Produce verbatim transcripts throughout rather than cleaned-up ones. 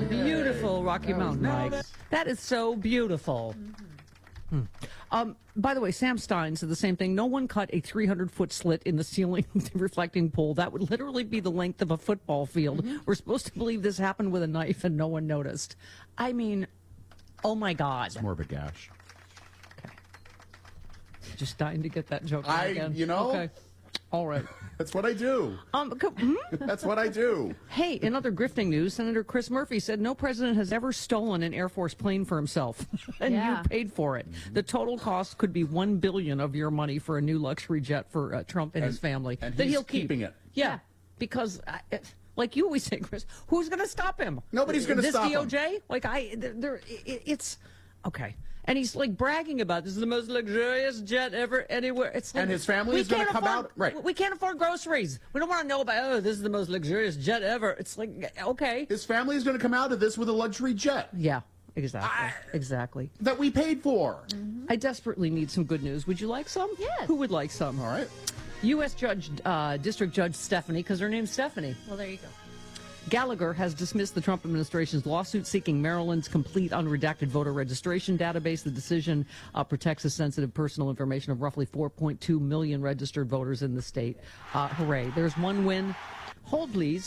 beautiful Rocky Mountain Mike. That is so beautiful. Hmm. Um, by the way, Sam Stein said the same thing. No one cut a three hundred foot slit in the ceiling reflecting pole. That would literally be the length of a football field. Mm-hmm. We're supposed to believe this happened with a knife and no one noticed. I mean, oh my God. It's more of a gash. Okay. Just dying to get that joke I, again. you know. Okay. All right. That's what I do. Um, hmm? That's what I do. Hey, in other grifting news, Senator Chris Murphy said no president has ever stolen an Air Force plane for himself, and Yeah. you paid for it. Mm-hmm. The total cost could be one billion dollars of your money for a new luxury jet for uh, Trump and, And- his family. and that he's he'll keep. keeping it. Yeah, Yeah. because uh, it, like you always say, Chris, who's going to stop him? Nobody's gonna this stop him. D O J? Like I, they're, they're, it, it's okay. And he's like bragging about this is the most luxurious jet ever anywhere. It's like, And his family we is gonna can't come afford- out- right. We can't afford groceries. We don't want to know about. Oh, this is the most luxurious jet ever. It's like okay. His family is going to come out of this with a luxury jet Yeah, exactly. I- exactly. that we paid for. I desperately need some good news. Would you like some? Yes. Who would like some? All right. U S Judge, uh, District Judge Stephanie, because her name's Stephanie Well, there you go. Gallagher has dismissed the Trump administration's lawsuit seeking Maryland's complete unredacted voter registration database. The decision uh, protects the sensitive personal information of roughly four point two million registered voters in the state. Uh, hooray. There's one win. Hold, please.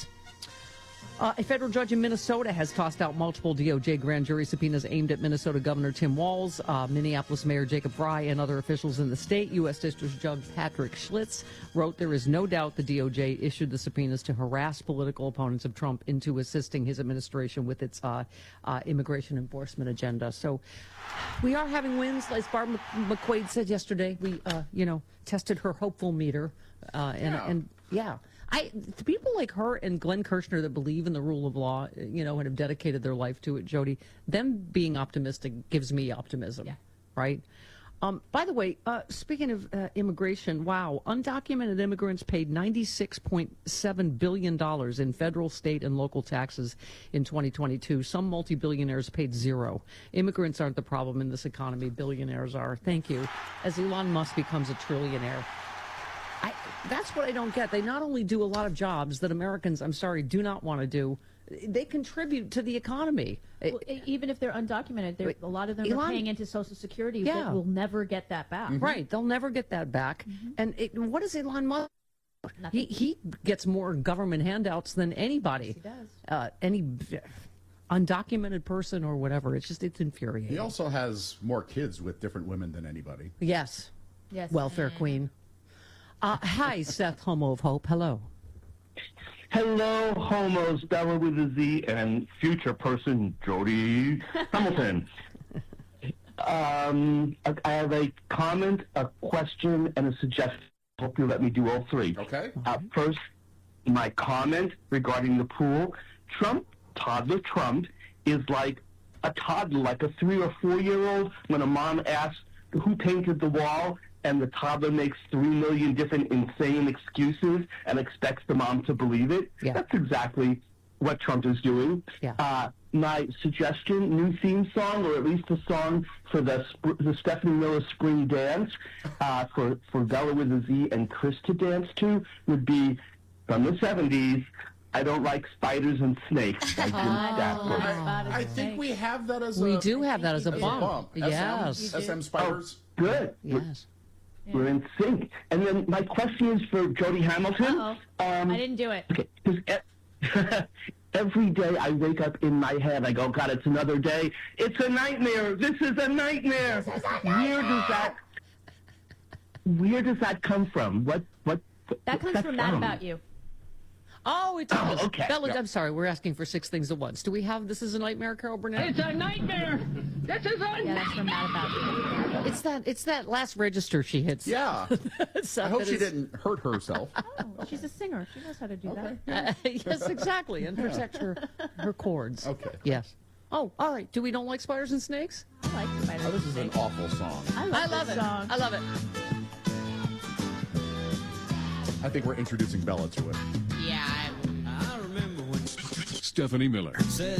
Uh, a federal judge in Minnesota has tossed out multiple D O J grand jury subpoenas aimed at Minnesota Governor Tim Walz, uh, Minneapolis Mayor Jacob Fry, and other officials in the state. U S District Judge Patrick Schlitz wrote, "There is no doubt the D O J issued the subpoenas to harass political opponents of Trump into assisting his administration with its uh, uh, immigration enforcement agenda." So we are having wins. As Barb McQuaid said yesterday, we, uh, you know, tested her hopeful meter. Uh, and, Yeah. and yeah, I the people like her and Glenn Kirshner that believe in the rule of law, you know, and have dedicated their life to it, Jody, them being optimistic gives me optimism, Yeah. right? Um, by the way, uh, speaking of uh, immigration, wow, undocumented immigrants paid ninety-six point seven billion dollars in federal, state, and local taxes in twenty twenty-two. Some multi-billionaires paid zero. Immigrants aren't the problem in this economy. Billionaires are. Thank you. As Elon Musk becomes a trillionaire. I, that's what I don't get. They not only do a lot of jobs that Americans, I'm sorry, do not want to do, they contribute to the economy. Well, e- even if they're undocumented, they're, a lot of them Elon- are paying into Social Security Yeah. that will never get that back. Right. They'll never get that back. And it, what is Elon Musk? He, he gets more government handouts than anybody. Yes, he does. Uh, any undocumented person or whatever. It's just, it's infuriating. He also has more kids with different women than anybody. Yes. Yes. Welfare queen. Uh, hi, Seth Homo of Hope. Hello. Hello, homos, Bella with a Z, and future person, Jody Hamilton. um, I, I have a comment, a question, and a suggestion. Hope you let me do all three. Okay. Uh, first, my comment regarding the pool. Trump, toddler Trump, is like a toddler, like a three or four year old, when a mom asks who painted the wall, and the toddler makes three million different insane excuses and expects the mom to believe it. Yeah. That's exactly what Trump is doing. Yeah. Uh, my suggestion, new theme song, or at least a song for the sp- the Stephanie Miller Spring Dance, uh, for, for Bella with a Z and Chris to dance to, would be from the seventies, I Don't Like Spiders and Snakes by Jim Stafford. I, I think we have that as a We do have that as a as bump. a bump. Yes. S M, S M Spiders. Good. Yes. We're in sync. And then my question is for Jody Hamilton. Uh-oh. Um, I didn't do it. Okay, 'cause e- every day I wake up in my head, I go, God, it's another day. It's a nightmare. This is a nightmare. This is a nightmare. Where does that? Where does that come from? What? What? That comes from Mad About You. Oh, it does. Oh, okay. Bella, Yeah. I'm sorry, we're asking for six things at once. Do we have This Is a Nightmare, Carol Burnett? It's a nightmare. This is a Yeah, that's from Mad About You. It's that it's that last register she hits. Yeah. So I hope that she is- didn't hurt herself. Oh, she's a singer. She knows how to do that. Uh, yes, exactly. And protect her, her cords. Okay. Yes. Oh, all right. Do we don't like spiders and snakes? I like Spiders. Oh, this is an and Snakes. awful song. I love, I love this it. song. I love it. I think we're introducing Bella to it. Yeah, I Stephanie Miller.